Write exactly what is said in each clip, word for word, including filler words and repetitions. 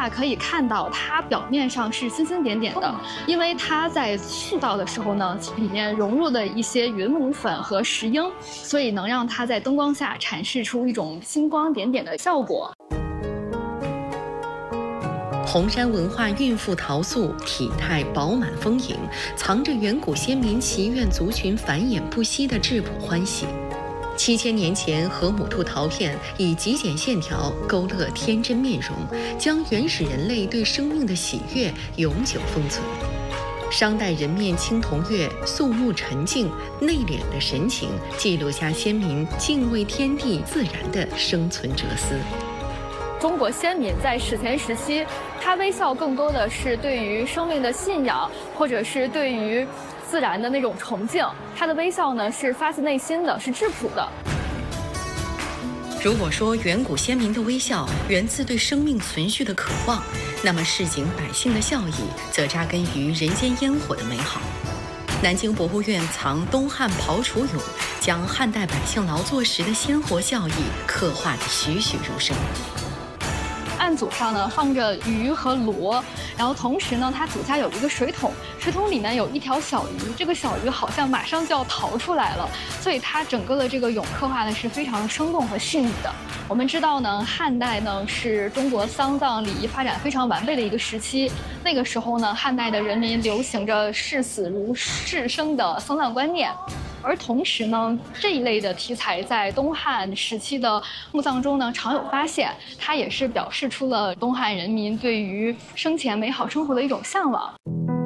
下可以看到，它表面上是星星点点的，因为它在塑造的时候呢，里面融入了一些云母粉和石英，所以能让它在灯光下阐释出一种星光点点的效果。 红山文化孕妇陶塑体态饱满丰盈，藏着远古先民祈愿族群繁衍不息的质朴欢喜。七千年前，河姆渡陶片以极简线条勾勒天真面容，将原始人类对生命的喜悦永久封存。商代人面青铜月，肃穆沉静、内敛的神情，记录下先民敬畏天地自然的生存哲思。 中国先民在史前时期，他微笑更多的是对于生命的信仰，或者是对于自然的那种崇敬。他的微笑呢，是发自内心的，是质朴的。 如果说远古先民的微笑源自对生命存续的渴望，那么市井百姓的笑意则扎根于人间烟火的美好。南京博物院藏东汉刨楚俑，将汉代百姓劳作时的鲜活笑意刻画得栩栩如生。 案组上呢放着鱼和螺，然后同时呢，它底下有一个水桶，水桶里面有一条小鱼，这个小鱼好像马上就要逃出来了，所以它整个的这个俑刻画的是非常生动和细腻的。我们知道呢，汉代呢是中国丧葬礼仪发展非常完备的一个时期，那个时候呢，汉代的人民流行着视死如视生的丧葬观念。而同时呢，这一类的题材在东汉时期的墓葬中呢常有发现，它也是表示出了东汉人民对于生前美好生活的一种向往。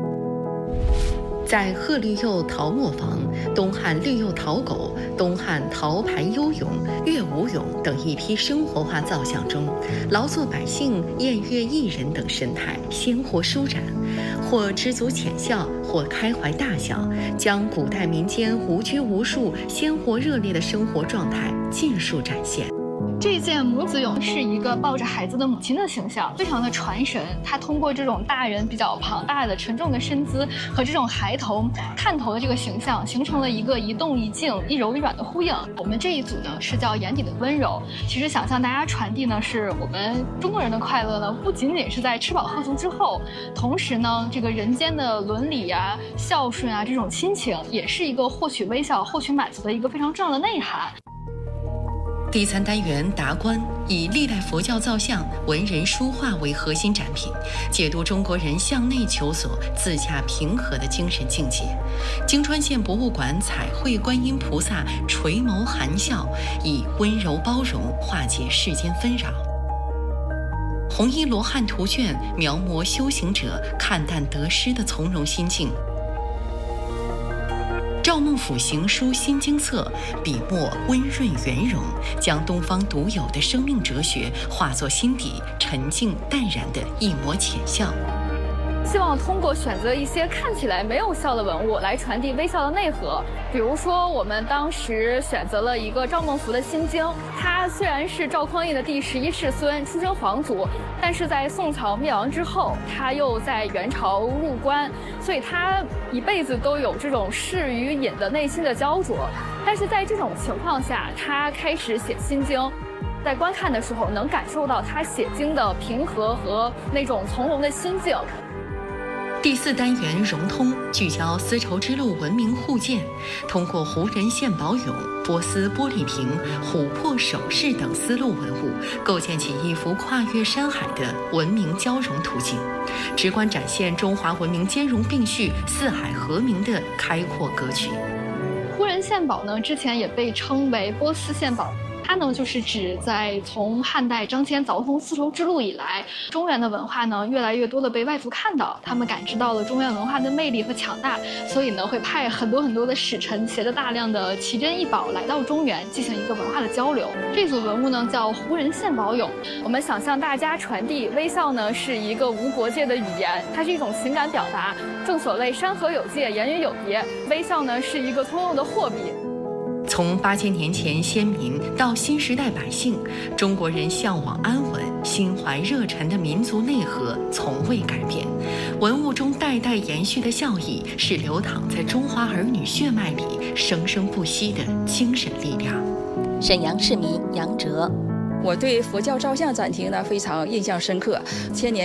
在鹤绿釉陶磨坊、东汉绿釉陶狗、东汉陶盘幽俑、乐舞俑等一批生活化造像中，劳作百姓、宴乐艺人等神态鲜活舒展，或知足浅笑，或开怀大笑，将古代民间无拘无束、鲜活热烈的生活状态尽数展现。 这件母子俑是一个抱着孩子的母亲的形象，非常的传神。它通过这种大人比较庞大的沉重的身姿和这种孩童探头的这个形象，形成了一个一动一静、一柔一软的呼应。我们这一组呢是叫眼底的温柔，其实想向大家传递呢，是我们中国人的快乐呢，不仅仅是在吃饱喝足之后，同时呢，这个人间的伦理啊、孝顺啊这种亲情，也是一个获取微笑、获取满足的一个非常重要的内涵。 第三单元达观以历代佛教造像、文人书画为核心展品，解读中国人向内求索、自洽平和的精神境界。京川县博物馆彩绘观音菩萨垂眸含笑，以温柔包容化解世间纷扰。红衣罗汉图卷描摹修行者看淡得失的从容心境。赵孟俯行书心经册，笔墨温润圆融，将东方独有的生命哲学化作心底沉静淡然的一抹浅笑。 希望通过选择一些看起来没有笑的文物来传递微笑的内核。比如说，我们当时选择了一个赵孟頫的心经，他虽然是赵匡胤的第十一世孙，出身皇族，但是在宋朝灭亡之后，他又在元朝入关，所以他一辈子都有这种士与隐的内心的焦灼。但是在这种情况下，他开始写心经。在观看的时候，能感受到他写经的平和和那种从容的心境。 第四单元融通聚焦丝绸之路文明互鉴，通过胡人献宝俑、波斯玻璃瓶、琥珀首饰等丝路文物，构建起一幅跨越山海的文明交融图景，直观展现中华文明兼容并蓄、四海和鸣的开阔格局。 胡人献宝呢，之前也被称为波斯献宝。它呢，就是指在从汉代张骞凿通丝绸之路以来，中原的文化呢，越来越多的被外族看到，他们感知到了中原文化的魅力和强大，所以呢，会派很多很多的使臣，携着大量的奇珍异宝来到中原，进行一个文化的交流。这组文物呢，叫胡人献宝俑。我们想向大家传递，微笑呢是一个无国界的语言，它是一种情感表达。正所谓山河有界，言语有别，微笑呢是一个通用的货币。 从八千年前先民到新时代百姓，中国人向往安稳、心怀热忱的民族内核从未改变。文物中代代延续的笑意，是流淌在中华儿女血脉里生生不息的精神力量。 沈阳市民杨哲， 我对佛教造像展厅呢非常印象深刻。千年